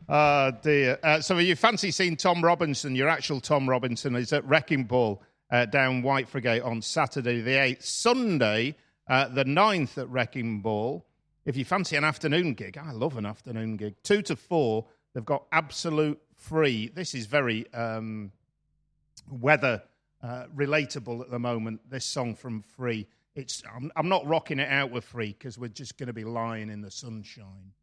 Dear. So you fancy seeing Tom Robinson? Your actual Tom Robinson is at Wrecking Ball down Whitefrigate on Saturday the 8th. Sunday, the 9th at Wrecking Ball. If you fancy an afternoon gig, I love an afternoon gig. 2 to 4, they've got absolute free. This is very weather relatable at the moment, this song from Free. I'm not rocking it out with Free because we're just going to be lying in the sunshine.